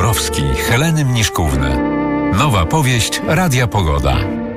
Borowski, Heleny Mniszkówny. Nowa powieść Radia Pogoda.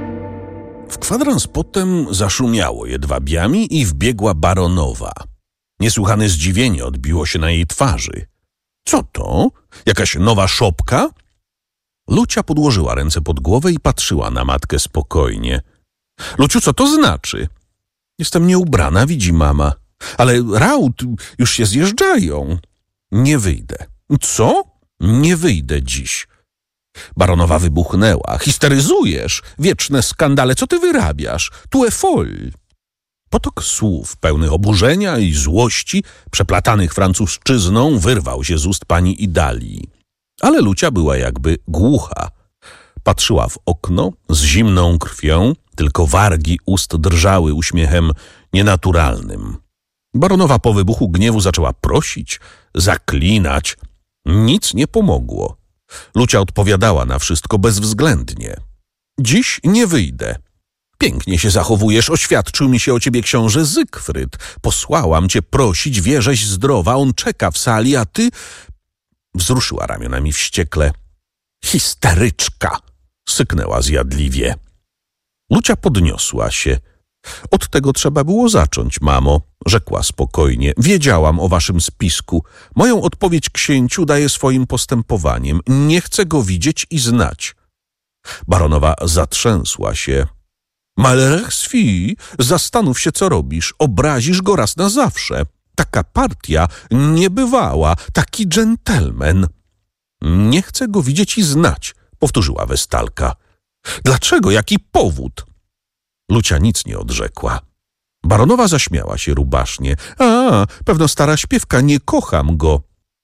W kwadrans potem zaszumiało jedwabiami i wbiegła baronowa. Niesłychane zdziwienie odbiło się na jej twarzy. Co to? Jakaś nowa szopka? Lucia podłożyła ręce pod głowę i patrzyła na matkę spokojnie. Luciu, co to znaczy? Jestem nieubrana, widzi mama. Ale raut już się zjeżdżają. Nie wyjdę. Co? Nie wyjdę dziś. Baronowa wybuchnęła. Histeryzujesz? Wieczne skandale, co ty wyrabiasz? Tu folle. Potok słów pełnych oburzenia i złości, przeplatanych francuszczyzną, wyrwał się z ust pani Idalii. Ale Lucia była jakby głucha. Patrzyła w okno z zimną krwią, tylko wargi ust drżały uśmiechem nienaturalnym. Baronowa po wybuchu gniewu zaczęła prosić, zaklinać. Nic nie pomogło. Lucia odpowiadała na wszystko bezwzględnie. Dziś nie wyjdę. Pięknie się zachowujesz, oświadczył mi się o ciebie książę Zygfryd. Posłałam cię prosić, wierześ zdrowa, on czeka w sali, a ty... Wzruszyła ramionami wściekle. Histeryczka! Syknęła zjadliwie. Lucia podniosła się. Od tego trzeba było zacząć, mamo, rzekła spokojnie. Wiedziałam o waszym spisku. Moją odpowiedź księciu daję swoim postępowaniem. Nie chcę go widzieć i znać. Baronowa zatrzęsła się. Malheureusement, zastanów się, co robisz. Obrazisz go raz na zawsze. Taka partia niebywała, taki dżentelmen. Nie chcę go widzieć i znać, powtórzyła Westalka. Dlaczego? Jaki powód? Lucia nic nie odrzekła. Baronowa zaśmiała się rubasznie. A, pewno stara śpiewka, nie kocham go.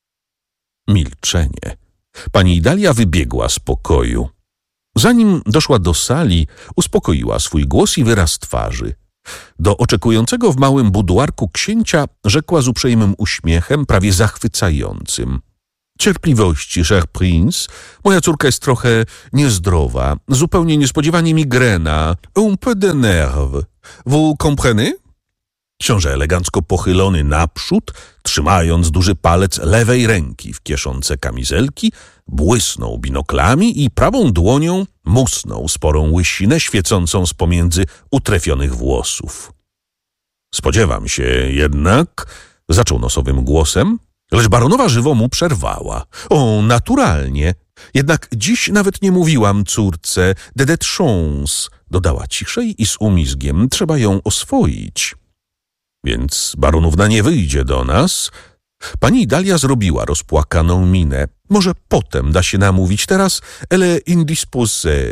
Milczenie. Pani Idalia wybiegła z pokoju. Zanim doszła do sali, uspokoiła swój głos i wyraz twarzy. Do oczekującego w małym buduarku księcia rzekła z uprzejmym uśmiechem, prawie zachwycającym. Cierpliwości, cher prince. Moja córka jest trochę niezdrowa. Zupełnie niespodziewanie migrena. Un peu de nerve. Vous comprenez? Książę elegancko pochylony naprzód, trzymając duży palec lewej ręki w kieszonce kamizelki, błysnął binoklami i prawą dłonią musnął sporą łysinę świecącą z pomiędzy utrefionych włosów. Spodziewam się jednak, zaczął nosowym głosem, lecz baronowa żywo mu przerwała. O, naturalnie. Jednak dziś nawet nie mówiłam córce de chance, dodała ciszej i z umizgiem. Trzeba ją oswoić. Więc baronówna nie wyjdzie do nas? Pani Idalia zrobiła rozpłakaną minę. Może potem da się namówić, teraz elle indisposée.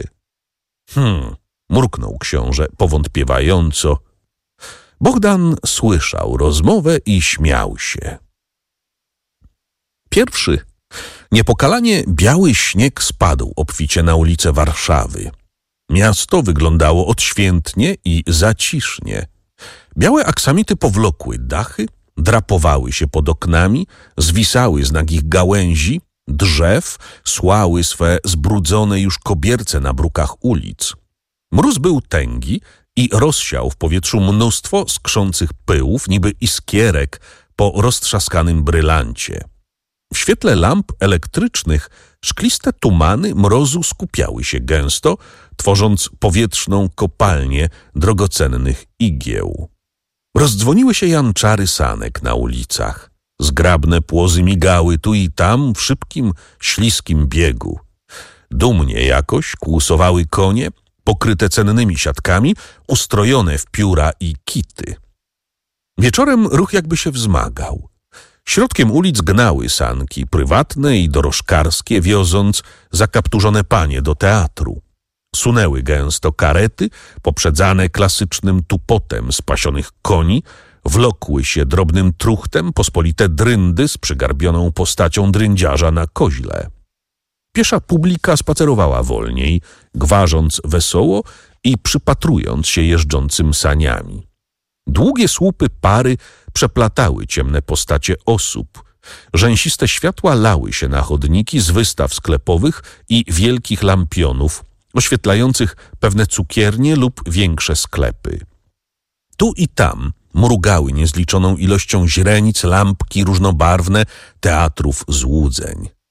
Mruknął książę powątpiewająco. Bogdan słyszał rozmowę i śmiał się. Pierwszy, niepokalanie biały śnieg spadł obficie na ulice Warszawy. Miasto wyglądało odświętnie i zacisznie. Białe aksamity powlokły dachy, drapowały się pod oknami, zwisały z nagich gałęzi, drzew, słały swe zbrudzone już kobierce na brukach ulic. Mróz był tęgi i rozsiał w powietrzu mnóstwo skrzących pyłów, niby iskierek po roztrzaskanym brylancie. W świetle lamp elektrycznych szkliste tumany mrozu skupiały się gęsto, tworząc powietrzną kopalnię drogocennych igieł. Rozdzwoniły się janczary sanek na ulicach. Zgrabne płozy migały tu i tam w szybkim, śliskim biegu. Dumnie jakoś kłusowały konie, pokryte cennymi siatkami, ustrojone w pióra i kity. Wieczorem ruch jakby się wzmagał. Środkiem ulic gnały sanki prywatne i dorożkarskie, wioząc zakapturzone panie do teatru. Sunęły gęsto karety, poprzedzane klasycznym tupotem spasionych koni, wlokły się drobnym truchtem pospolite dryndy z przygarbioną postacią dryndziarza na koźle. Piesza publika spacerowała wolniej, gwarząc wesoło i przypatrując się jeżdżącym saniami. Długie słupy pary przeplatały ciemne postacie osób. Rzęsiste światła lały się na chodniki z wystaw sklepowych i wielkich lampionów, oświetlających pewne cukiernie lub większe sklepy. Tu i tam mrugały niezliczoną ilością źrenic lampki różnobarwne teatrów złudzeń.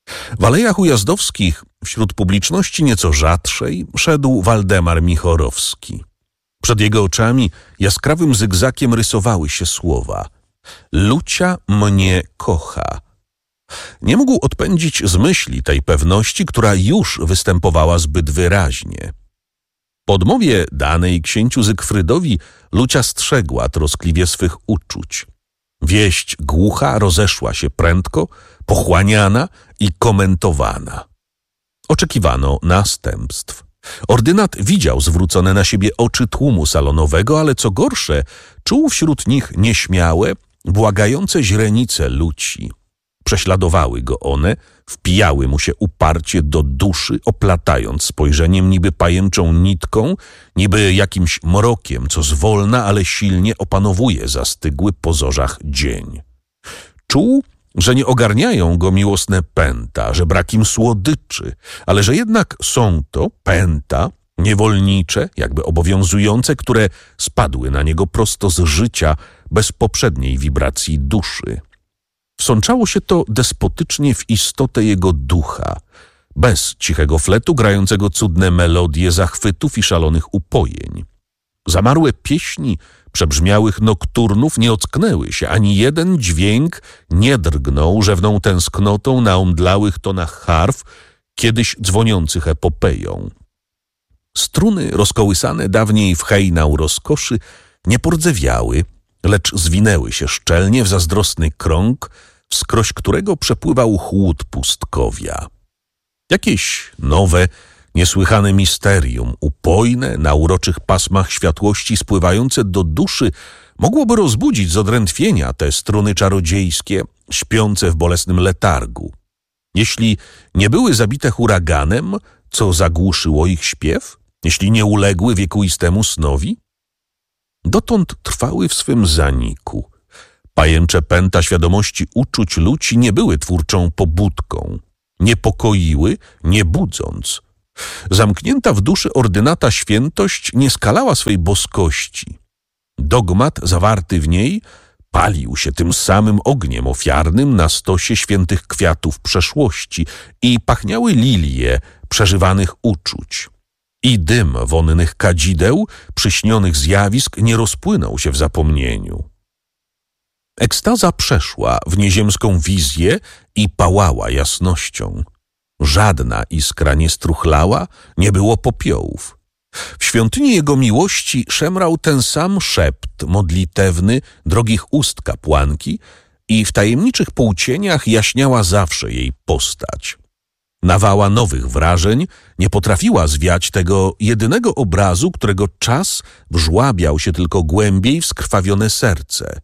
W alejach ujazdowskich, wśród publiczności nieco rzadszej, szedł Waldemar Michorowski. Przed jego oczami jaskrawym zygzakiem rysowały się słowa: Lucia mnie kocha. Nie mógł odpędzić z myśli tej pewności, która już występowała zbyt wyraźnie. Po odmowie danej księciu Zygfrydowi Lucia strzegła troskliwie swych uczuć. Wieść głucha rozeszła się prędko, pochłaniana i komentowana. Oczekiwano następstw. Ordynat widział zwrócone na siebie oczy tłumu salonowego, ale co gorsze, czuł wśród nich nieśmiałe, błagające źrenice Luci. Prześladowały go one, wpijały mu się uparcie do duszy, oplatając spojrzeniem niby pajęczą nitką, niby jakimś mrokiem, co zwolna, ale silnie opanowuje zastygły po zorzach dzień. Czuł, że nie ogarniają go miłosne pęta, że brak im słodyczy, ale że jednak są to pęta niewolnicze, jakby obowiązujące, które spadły na niego prosto z życia, bez poprzedniej wibracji duszy. Wsączało się to despotycznie w istotę jego ducha, bez cichego fletu grającego cudne melodie zachwytów i szalonych upojeń. Zamarłe pieśni przebrzmiałych nokturnów nie ocknęły się, ani jeden dźwięk nie drgnął rzewną tęsknotą na omdlałych tonach harf, kiedyś dzwoniących epopeją. Struny rozkołysane dawniej w hejnał rozkoszy nie pordzewiały, lecz zwinęły się szczelnie w zazdrosny krąg, wskroś którego przepływał chłód pustkowia. Jakieś nowe, niesłychane misterium, upojne, na uroczych pasmach światłości spływające do duszy, mogłoby rozbudzić z odrętwienia te struny czarodziejskie, śpiące w bolesnym letargu. Jeśli nie były zabite huraganem, co zagłuszyło ich śpiew? Jeśli nie uległy wiekuistemu snowi? Dotąd trwały w swym zaniku. Pajęcze pęta świadomości uczuć Luci nie były twórczą pobudką. Niepokoiły, nie budząc. Zamknięta w duszy ordynata świętość nie skalała swej boskości. Dogmat zawarty w niej palił się tym samym ogniem ofiarnym na stosie świętych kwiatów przeszłości i pachniały lilie przeżywanych uczuć. I dym wonnych kadzideł, przyśnionych zjawisk nie rozpłynął się w zapomnieniu. Ekstaza przeszła w nieziemską wizję i pałała jasnością. Żadna iskra nie struchlała, nie było popiołów. W świątyni jego miłości szemrał ten sam szept modlitewny drogich ust kapłanki i w tajemniczych półcieniach jaśniała zawsze jej postać. Nawała nowych wrażeń nie potrafiła zwiać tego jedynego obrazu, którego czas wżłabiał się tylko głębiej w skrwawione serce.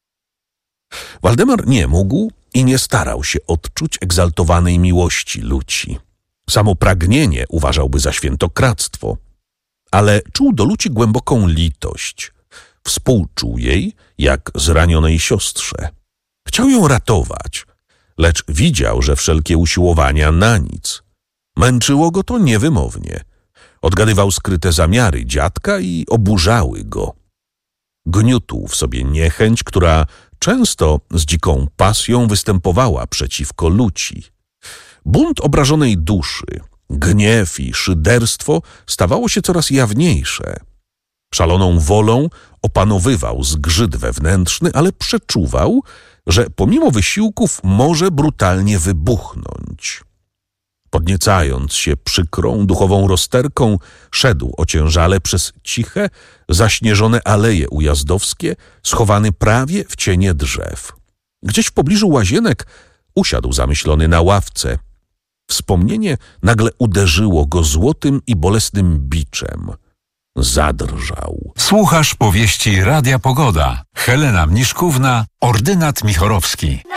Waldemar nie mógł i nie starał się odczuć egzaltowanej miłości Luci. Samo pragnienie uważałby za świętokradztwo, ale czuł do Luci głęboką litość. Współczuł jej jak zranionej siostrze. Chciał ją ratować, lecz widział, że wszelkie usiłowania na nic. Męczyło go to niewymownie. Odgadywał skryte zamiary dziadka i oburzały go. Gniótł w sobie niechęć, która często z dziką pasją występowała przeciwko Luci. Bunt obrażonej duszy, gniew i szyderstwo stawało się coraz jawniejsze. Szaloną wolą opanowywał zgrzyt wewnętrzny, ale przeczuwał, że pomimo wysiłków może brutalnie wybuchnąć. Podniecając się przykrą, duchową rozterką, szedł ociężale przez ciche, zaśnieżone aleje ujazdowskie, schowany prawie w cienie drzew. Gdzieś w pobliżu łazienek usiadł zamyślony na ławce. Wspomnienie nagle uderzyło go złotym i bolesnym biczem. Zadrżał. Słuchasz powieści Radia Pogoda. Helena Mniszkówna, Ordynat Michorowski.